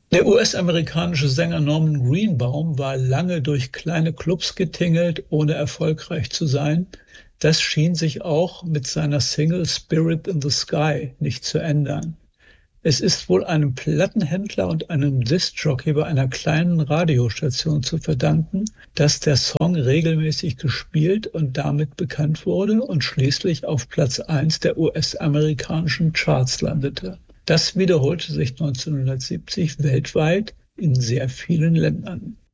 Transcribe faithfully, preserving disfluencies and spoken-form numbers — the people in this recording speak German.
Der U S-amerikanische Sänger Norman Greenbaum war lange durch kleine Clubs getingelt, ohne erfolgreich zu sein. Das schien sich auch mit seiner Single Spirit in the Sky nicht zu ändern. Es ist wohl einem Plattenhändler und einem Diskjockey bei einer kleinen Radiostation zu verdanken, dass der Song regelmäßig gespielt und damit bekannt wurde und schließlich auf Platz eins der U S-amerikanischen Charts landete. Das wiederholte sich neunzehnhundertsiebzig weltweit in sehr vielen Ländern.